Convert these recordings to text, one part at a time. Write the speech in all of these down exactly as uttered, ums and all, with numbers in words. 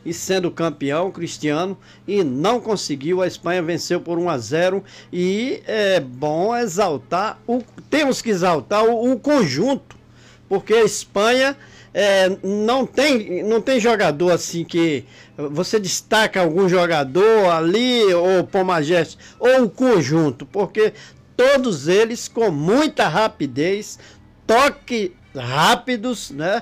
e sendo campeão, Cristiano, e não conseguiu. A Espanha venceu por um a zero e é bom exaltar, o, temos que exaltar o, o conjunto, porque a Espanha é, não, tem, não tem jogador assim que você destaca algum jogador ali, ou Pomagés, ou o conjunto, porque todos eles com muita rapidez, toque rápidos, né,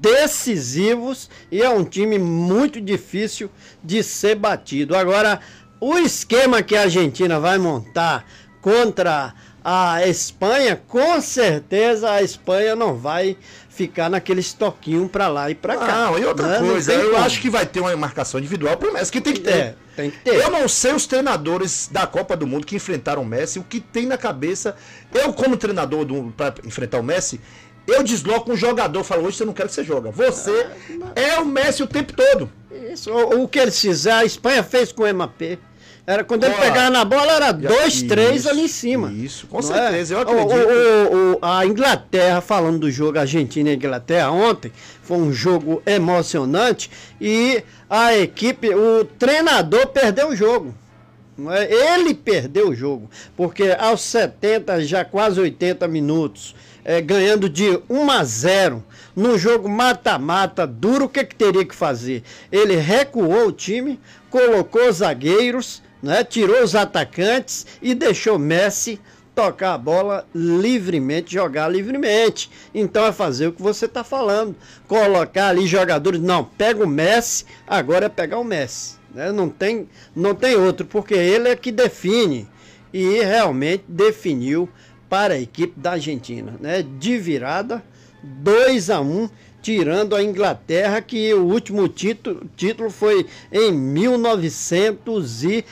decisivos, e é um time muito difícil de ser batido. Agora, o esquema que a Argentina vai montar contra a Espanha, com certeza a Espanha não vai ficar naquele estoquinho para lá e para cá. Não, e outra né? coisa, eu como. acho que vai ter uma marcação individual pro Messi, que tem que ter. É, tem que ter. Eu não sei os treinadores da Copa do Mundo que enfrentaram o Messi, o que tem na cabeça. Eu, como treinador para enfrentar o Messi, eu desloco um jogador, falo, hoje você não quer que você joga. Você ah, é o Messi o tempo todo. Isso, o, o que eles fizeram, a Espanha fez com o M A P. Era quando ele pegava na bola, era dois, isso, três ali em cima. Isso, com não certeza, é? eu acredito. O, o, o, a Inglaterra, falando do jogo Argentina e Inglaterra ontem, foi um jogo emocionante e a equipe, o treinador perdeu o jogo. Não é? Ele perdeu o jogo, porque aos setenta, já quase oitenta minutos, é, ganhando de um a zero, num jogo mata-mata, duro, o que, que teria que fazer? Ele recuou o time, colocou zagueiros, né, tirou os atacantes e deixou Messi tocar a bola livremente, jogar livremente. Então é fazer o que você está falando, colocar ali jogadores, não, pega o Messi, agora é pegar o Messi, né? Não tem, não tem outro, porque ele é que define, e realmente definiu para a equipe da Argentina, né? De virada, dois a um, tirando a Inglaterra, que o último título, título foi em mil novecentos e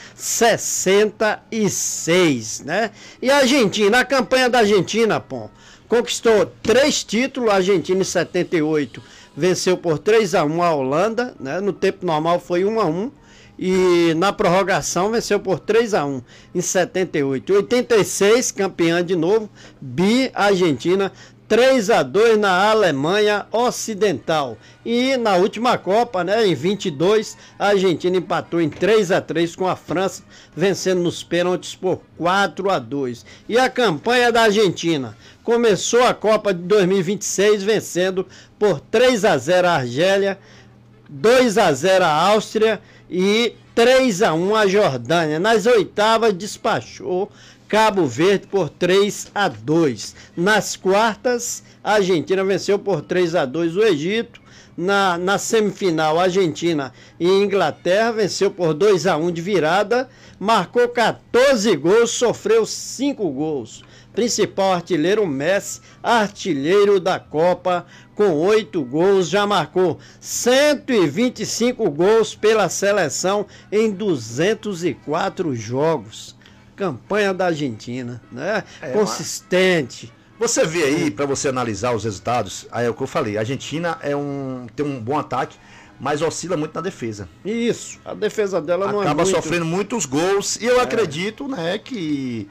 sessenta e seis, né? E a Argentina, a campanha da Argentina, pô, conquistou três títulos. A Argentina em setenta e oito venceu por três a um a Holanda, né? No tempo normal foi um a um. E na prorrogação venceu por três a um em setenta e oito. Em oitenta e seis, campeã de novo, bi Argentina, três a dois na Alemanha Ocidental. E na última Copa, né, em vinte e dois, a Argentina empatou em três a três com a França, vencendo nos pênaltis por quatro a dois. E a campanha da Argentina começou a Copa de dois mil e vinte e seis vencendo por três a zero a Argélia, dois a zero a Áustria e três a um a Jordânia. Nas oitavas despachou Cabo Verde por três a dois. Nas quartas, a Argentina venceu por três a dois o Egito. Na, na semifinal, a Argentina e Inglaterra venceu por dois a um de virada. Marcou quatorze gols, sofreu cinco gols. Principal artilheiro Messi, artilheiro da Copa, com oito gols, já marcou cento e vinte e cinco gols pela seleção em duzentos e quatro jogos. Campanha da Argentina, né? É, consistente. Você vê aí, para você analisar os resultados, aí é o que eu falei, a Argentina é um, tem um bom ataque, mas oscila muito na defesa. Isso, a defesa dela não é muito... Acaba sofrendo muitos gols, e eu é. acredito, né, que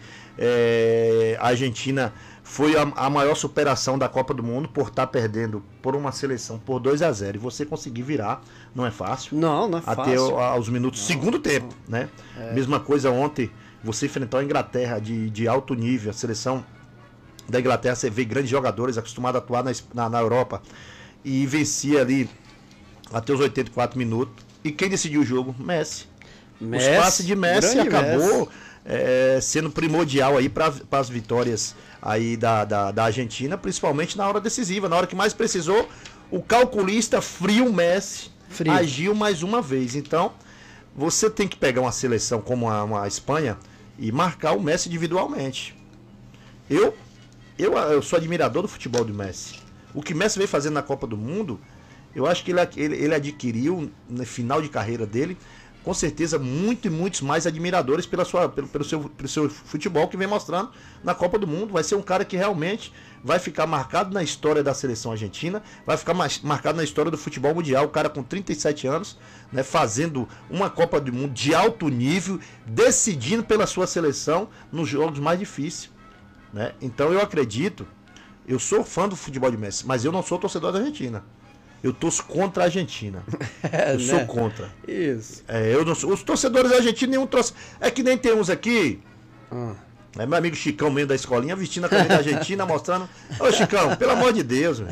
é, a Argentina foi a, a maior superação da Copa do Mundo por estar tá perdendo por uma seleção por dois a zero, e você conseguir virar não é fácil. Não, não é fácil. Até aos minutos, não, segundo tempo, não. né? É. Mesma coisa ontem, você enfrentar a Inglaterra de, de alto nível, a seleção da Inglaterra, você vê grandes jogadores acostumados a atuar na, na, na Europa, e vencia ali até os oitenta e quatro minutos. E quem decidiu o jogo? Messi. Messi, os passes de Messi acabou Messi. É, sendo primordial aí para as vitórias aí da, da, da Argentina, principalmente na hora decisiva, na hora que mais precisou. O calculista frio Messi frio. agiu mais uma vez. Então, você tem que pegar uma seleção como a, uma Espanha e marcar o Messi individualmente. Eu, eu, eu sou admirador do futebol do Messi. O que Messi veio fazendo na Copa do Mundo, eu acho que ele, ele, ele adquiriu no final de carreira dele, com certeza, muito e muitos mais admiradores pela sua, pelo, pelo, seu, pelo seu futebol que vem mostrando na Copa do Mundo. Vai ser um cara que realmente vai ficar marcado na história da seleção argentina, vai ficar mais, marcado na história do futebol mundial. O cara com trinta e sete anos, né, fazendo uma Copa do Mundo de alto nível, decidindo pela sua seleção nos jogos mais difíceis, né? Então eu acredito, eu sou fã do futebol de Messi, mas eu não sou torcedor da Argentina. Eu torço contra a Argentina. É, eu né? sou contra. Isso. É, eu não sou, os torcedores argentinos nenhum torce. É que nem tem uns aqui. Ah. É meu amigo Chicão, mesmo da escolinha, vestindo a camisa da Argentina, mostrando. Ô Chicão, pelo amor de Deus, meu.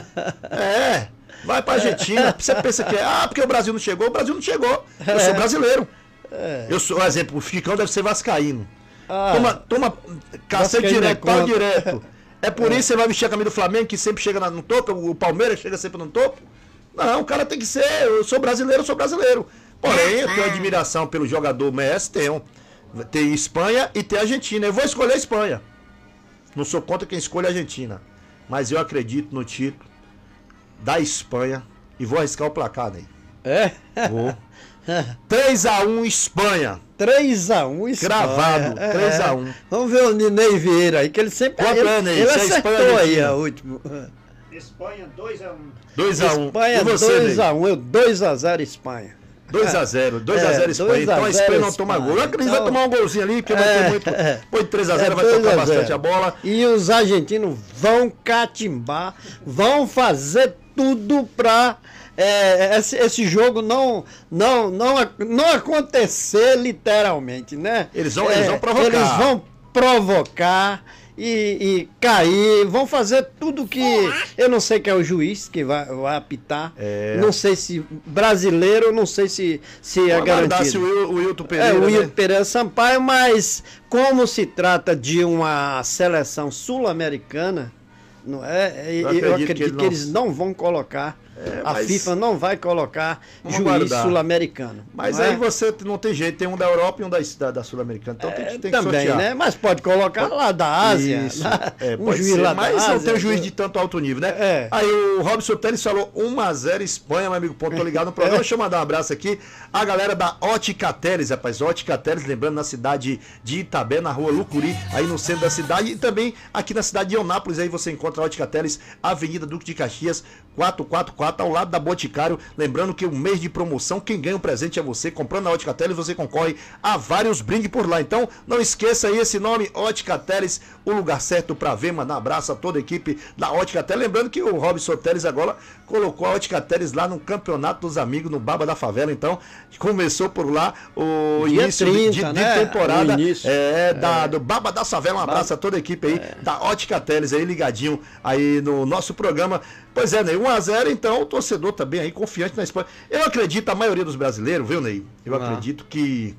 É, vai pra Argentina. Você pensa que é, ah, porque o Brasil não chegou, o Brasil não chegou. Eu sou brasileiro. É. Eu sou, por exemplo, o Chicão deve ser vascaíno. Ah, Toma, toma cacete Vascaíno é direto, pau contra. direto. É por isso que você vai vestir a camisa do Flamengo, que sempre chega na- no topo, o Palmeiras chega sempre no topo. Não, o cara tem que ser, eu sou brasileiro, eu sou brasileiro. Porém, eu tenho admiração pelo jogador Messi, tenho. Tem Espanha e tem Argentina. Eu vou escolher a Espanha. Não sou contra quem escolhe a Argentina. Mas eu acredito no título da Espanha e vou arriscar o placar, Ney. É? Vou. três a um Espanha. três a um Espanha. Gravado, três a um. Vamos ver o Ninei Vieira aí, que ele sempre... Quanto ele, é, Ney? ele Se é acertou Espanha, aí Argentina. a última. Espanha dois a um. dois a um. Espanha E você, dois Ney? a um, eu dois a zero Espanha. dois a zero, dois a É, zero Espanha. dois a Então a zero Espanha não toma Espanha. gol. Eu acredito que Então- vai tomar um golzinho ali, porque vai ter É, muito. é. Põe três a zero, É vai dois tocar a bastante zero. a bola. E os argentinos vão catimbar, vão fazer tudo pra é, esse, esse jogo não, não, não, não acontecer literalmente, né? Eles vão- eles vão provocar. Eles vão provocar e, e cair, vão fazer tudo que... Eu não sei quem é o juiz que vai, vai apitar, É. não sei se brasileiro, não sei se, se é Vamos aguardar se garantido. o Wil- o Wilton Pereira. É, o né? Wilton Pereira Sampaio, mas como se trata de uma seleção sul-americana, não é? E- Eu Eu, acredito acredito que ele que, não- eles não vão colocar, É, a mas- FIFA não vai colocar Vamos juiz aguardar. sul-americano. Mas não aí é? você não tem jeito, tem um da Europa e um da, da, da Sul-Americana. Então tem que, É, tem que também, sortear. né? Mas pode colocar lá da Ásia, Isso. lá, É, um pode juiz ser, lá mas da Ásia. não tem um juiz de tanto alto nível, né? É. Aí o Robson Teles falou um a zero Espanha, meu amigo, ponto, tô ligado no programa. É. Deixa eu mandar um abraço aqui. A galera da Ótica Teles, rapaz. Ótica Teles, lembrando, na cidade de Itabé, na rua Lucuri, aí no centro da cidade. E também aqui na cidade de Eunápolis, aí você encontra a Ótica Teles, Avenida Duque de Caxias, quatrocentos e quarenta e quatro, ao lado da Boticário. Lembrando que o mês de promoção, quem ganha o presente é você. Comprando na Ótica Teles, você concorre a vários brindes por lá. Então, não esqueça aí esse nome, Ótica Teles, o lugar certo para ver. Mandar um abraço a toda a equipe da Ótica Teles. Lembrando que o Robson Teles agora colocou a Ótica Teles lá no Campeonato dos Amigos, no Baba da Favela. Então, começou por lá o Dia início de- trinta, de, de né? temporada O início. é, da, do Baba da Favela. Um abraço a toda a equipe aí da Ótica Teles aí, ligadinho aí no nosso programa. Pois é, Ney, um a zero, então o torcedor também aí confiante na Espanha. Eu acredito, a maioria dos brasileiros, viu, Ney? Eu Ah. acredito que,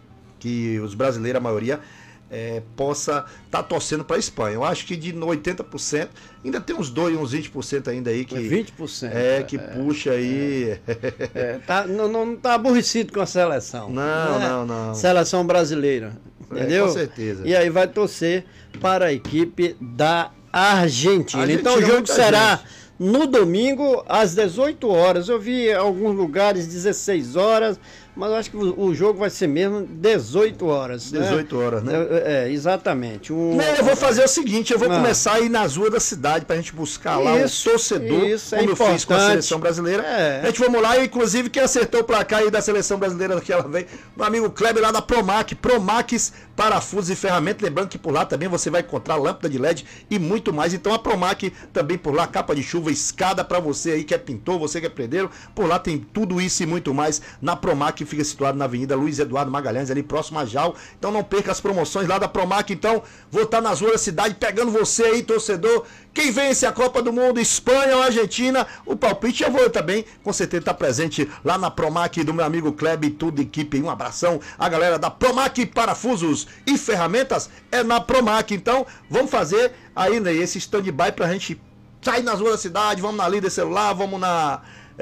que os brasileiros, a maioria, é, possa estar torcendo para a Espanha. Eu acho que de oitenta por cento, ainda tem uns dois, uns vinte por cento ainda aí que, vinte por cento. é, que puxa aí. É, tá, não, não tá aborrecido com a seleção. Não, né? não, não. Seleção brasileira. É, Entendeu? com certeza. E aí vai torcer para a equipe da Argentina. Argentina, Então o jogo muita será gente. no domingo às dezoito horas. Eu vi em alguns lugares dezesseis horas, mas eu acho que o, o jogo vai ser mesmo dezoito horas. né? dezoito horas, né? É, é, exatamente. Um, Não, eu vou fazer o seguinte, eu vou Ah. começar a ir nas ruas da cidade pra gente buscar lá Isso, o torcedor, isso, é como eu fiz com a importante. seleção brasileira. É. A gente vamos lá, e inclusive quem acertou o placar aí da seleção brasileira daquela vez, meu amigo Kleber lá da Promac, Promax Parafusos e Ferramentas, lembrando que por lá também você vai encontrar lâmpada de L E D e muito mais. Então a Promac também por lá, capa de chuva, escada pra você aí que é pintor, você que é predeiro, por lá tem tudo isso e muito mais na Promac, que fica situado na Avenida Luiz Eduardo Magalhães, ali próximo a Jal. Então não perca as promoções lá da Promac. Então vou estar nas ruas da cidade pegando você aí, torcedor. Quem vence a Copa do Mundo, Espanha ou Argentina? O palpite eu vou também, com certeza, estar presente lá na Promac do meu amigo Kleber e toda a equipe. Um abração, a galera da Promac Parafusos e Ferramentas é na Promac. Então vamos fazer aí, né, esse stand-by pra gente sair nas ruas da cidade. Vamos na líder celular, vamos na...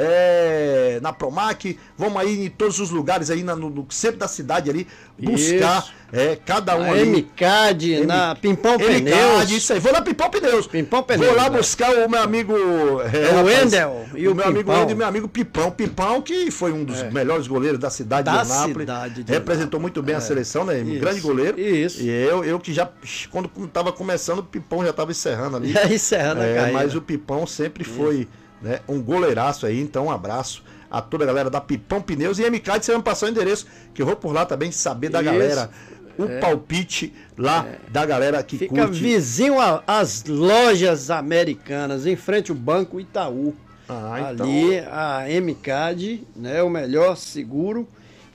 É, na Promac, vamos aí em todos os lugares aí na, no, no centro da cidade ali, buscar Isso. é, cada um na ali. M C A D, M- na Pimpão M C A D, Pneus. isso aí. Vou lá Pimpão Pneus. Pimpão Pneus, Vou lá né? buscar o meu amigo é, É o rapaz, Wendel e o, o meu amigo Pimpão. Wendel e meu amigo Pipão. Pipão que foi um dos melhores goleiros da cidade Da de Eunápolis. cidade de Representou Eunápolis. muito bem a É. seleção, né? Um Isso. grande goleiro. Isso. E eu, eu que já, quando estava começando, o Pipão já estava encerrando ali. E aí, encerrando a É, carreira. mas o Pipão sempre foi, né, um goleiraço aí, então um abraço a toda a galera da Pipão Pneus e M C A D. Você vai me passar o endereço, que eu vou por lá também saber da Isso. galera, o palpite lá da galera que Fica curte. vizinho a- às lojas americanas, em frente ao Banco Itaú. Ah, ali então... a M C A D, né, o melhor seguro,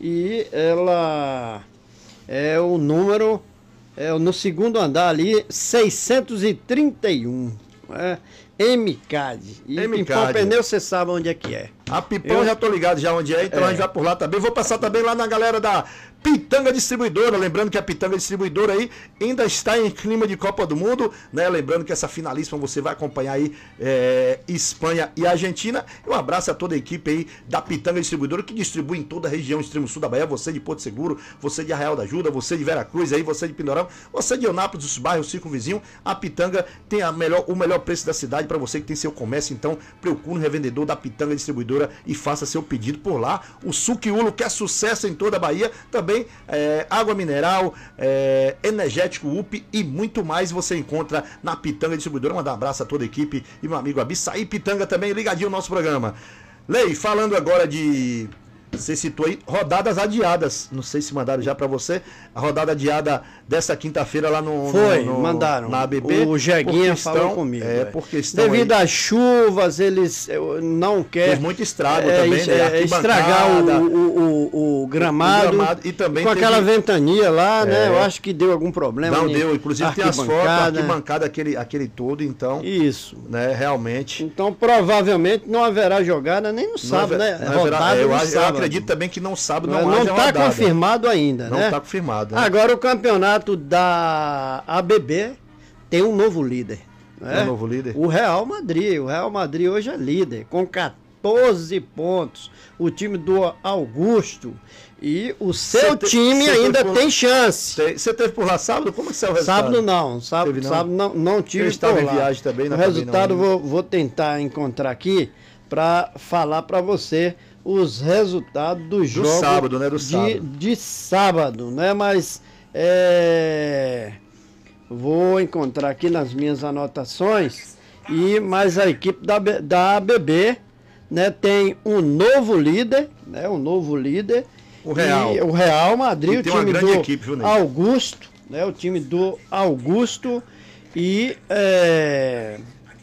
e ela é o número, é no segundo andar ali, seiscentos e trinta e um, né? M C A D. E M C A D. Pimpão Pneu, você sabe onde é que é. A Pipão Eu... já tô ligado já onde é, então é. a gente vai por lá também. Vou passar também lá na galera da Pitanga Distribuidora, lembrando que a Pitanga Distribuidora aí ainda está em clima de Copa do Mundo, né? Lembrando que essa finalíssima você vai acompanhar aí é, Espanha e Argentina. E um abraço a toda a equipe aí da Pitanga Distribuidora, que distribui em toda a região extremo sul da Bahia. Você de Porto Seguro, você de Arraial da Ajuda, você de Veracruz aí, você de Pindorama, você de Eunápolis, dos bairros circunvizinhos. A Pitanga tem a melhor, o melhor preço da cidade para você que tem seu comércio. Então procure um revendedor da Pitanga Distribuidora e faça seu pedido por lá. O Suquiulo, que é sucesso em toda a Bahia, também é, água mineral, é, energético U P e muito mais você encontra na Pitanga Distribuidora. Mandar um abraço a toda a equipe e meu amigo Abissaí Pitanga também ligadinho no nosso programa. Lei, falando agora de... Você citou aí rodadas adiadas. Não sei se mandaram já pra você. A rodada adiada dessa quinta-feira lá no... Foi, no, no, mandaram. Na A B B. O Jeguinha questão, falou comigo. É, é. por questão Devido aí, às chuvas, eles não querem... Fez muito estrago é, também, né? É, estragar o, o, o, o, gramado, o gramado. E também com teve... aquela ventania lá, né? É. Eu acho que deu algum problema. Não deu. Inclusive tem as fotos, arquibancada, aquele, aquele todo, então... Isso. Né, realmente... Então, provavelmente, não haverá jogada nem no sábado, não né? Haver, rodada haverá, é, eu, no eu sábado. acredito também que não sábado não, não haja está rodada. confirmado ainda, não né? Não está confirmado. Né? Agora o campeonato da A B B tem um novo líder. Né? Um novo líder? O Real Madrid. O Real Madrid hoje é líder, com quatorze pontos. O time do Augusto. E o seu te, time ainda por, tem chance. Você teve por lá sábado? Como é que saiu o resultado? Sábado não. Sábado teve, não? sábado não, não tive. Eu estava em viagem também. O resultado vou, vou tentar encontrar aqui para falar para você os resultados do, do jogo sábado, né? Do de, sábado. de sábado, né? Mas é, vou encontrar aqui nas minhas anotações. E mais a equipe da, da A B B, né? Tem um novo líder, né? Um novo líder. O Real. E o Real Madrid, o time do equipe, viu, Augusto, né? O time do Augusto. E é,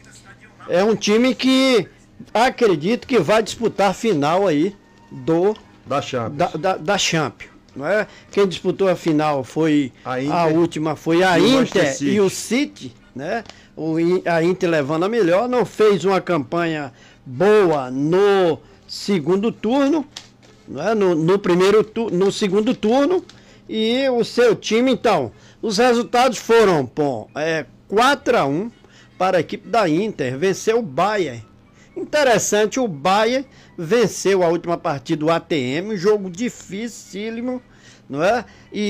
é um time que acredito que vai disputar a final aí do da Champions. Da, da, da Champions, não é? Quem disputou a final foi a, Inter, a última foi a e Inter o e o City, né? O, a Inter levando a melhor, não fez uma campanha boa no segundo turno, não é? No, no primeiro tu, no segundo turno, e o seu time, então, os resultados foram, bom, é quatro a um para a equipe da Inter, venceu o Bayern. Interessante, o Bayern venceu a última partida do A T M, um jogo dificílimo, não é?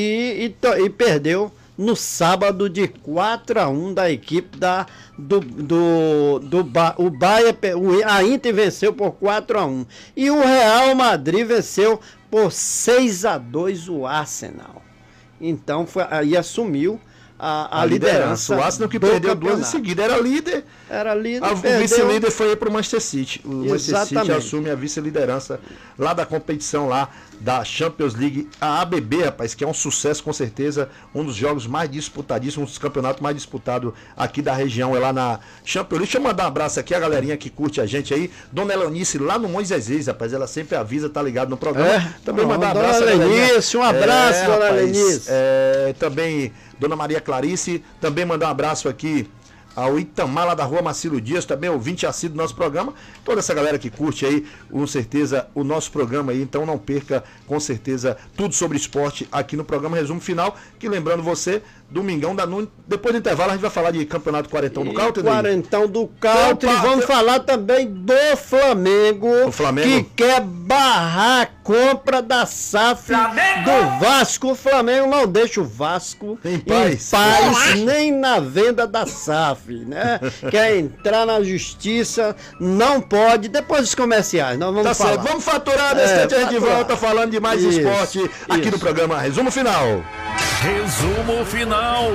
E, e, e perdeu no sábado de quatro a um da equipe da, do, do, do o Bayern, a Inter venceu por quatro a um. E o Real Madrid venceu por seis a dois o Arsenal. Então, foi, aí assumiu A, a, a liderança. liderança. O Arsenal que perdeu duas em seguida era líder. Era líder. A, perdeu... O vice-líder foi para o Manchester City. O Exatamente. Manchester City assume a vice-liderança lá da competição lá da Champions League. A A B B, rapaz, que é um sucesso com certeza. Um dos jogos mais disputadíssimos, um dos campeonatos mais disputados aqui da região. É lá na Champions League. Deixa eu mandar um abraço aqui a galerinha que curte a gente aí. Dona Elonice lá no Moisés, rapaz. Ela sempre avisa, tá ligado no programa. É, também não, mandar um Dona abraço. Elenice, um abraço, é, Dona rapaz, Elenice. É, também Dona Maria Clarice, também mandar um abraço aqui ao Itamar lá da Rua Marcílio Dias, também ouvinte assíduo do nosso programa, toda essa galera que curte aí, com certeza, o nosso programa aí, então não perca, com certeza, tudo sobre esporte aqui no programa Resumo Final, que lembrando você, Domingão da Nunes, depois do intervalo a gente vai falar de Campeonato Quarentão do Country. Quarentão do Country, então, vamos eu... falar também do Flamengo, o Flamengo, que quer barrar a compra da S A F Flamengo! Do Vasco. O Flamengo não deixa o Vasco em paz, em paz nem na venda da S A F, né? Quer entrar na justiça, não pode, depois dos comerciais, nós vamos tá falar. Certo. Vamos faturar, nesse é, a gente volta falando de mais isso, esporte aqui isso. no programa Resumo Final. Resumo Final.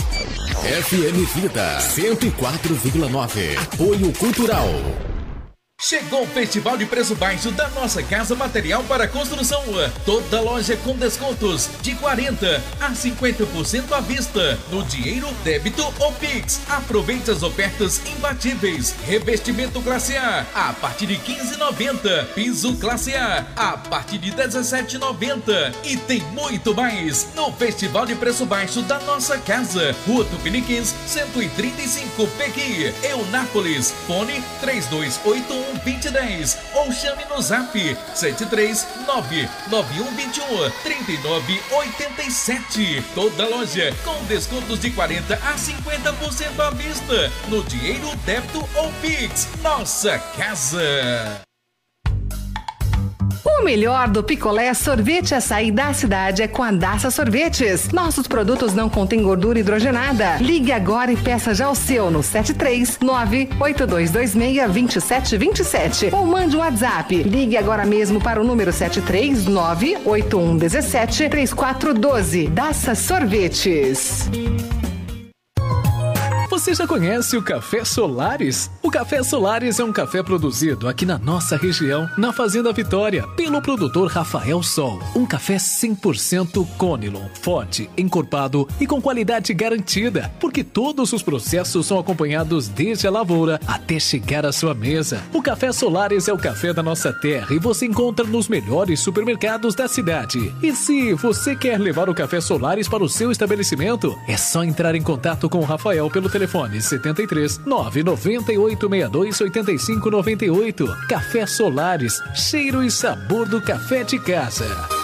F M Vida cento e quatro vírgula nove. Apoio Cultural. Chegou o Festival de Preço Baixo da Nossa Casa Material para Construção. Toda loja com descontos de quarenta a cinquenta por cento à vista, no dinheiro, débito ou Pix. Aproveite as ofertas imbatíveis. Revestimento classe A a partir de quinze reais e noventa centavos. Piso classe A a partir de dezessete reais e noventa centavos. E tem muito mais no Festival de Preço Baixo da Nossa Casa. Rua Tupiniquins, cento e trinta e cinco, Pequi, Eunápolis. Fone três dois oito um, dois zero um zero ou chame no zap sete três nove nove um dois um, três nove oito sete. Toda loja com descontos de quarenta a cinquenta por cento à vista, no dinheiro, débito ou Pix. Nossa Casa. O melhor do picolé, sorvete e açaí da cidade é com a Daça Sorvetes. Nossos produtos não contêm gordura hidrogenada. Ligue agora e peça já o seu no sete três nove oito dois dois seis dois sete dois sete ou mande um WhatsApp. Ligue agora mesmo para o número sete três nove oito um um sete três quatro um dois. Daça Sorvetes. Você já conhece o Café Solares? O Café Solares é um café produzido aqui na nossa região, na Fazenda Vitória, pelo produtor Rafael Sol. Um café cem por cento Conilon, forte, encorpado e com qualidade garantida, porque todos os processos são acompanhados desde a lavoura até chegar à sua mesa. O Café Solares é o café da nossa terra e você encontra nos melhores supermercados da cidade. E se você quer levar o Café Solares para o seu estabelecimento, é só entrar em contato com o Rafael pelo telefone Telefone setenta e três nove nove oito seis dois oito cinco nove oito. Café Solares, cheiro e sabor do café de casa.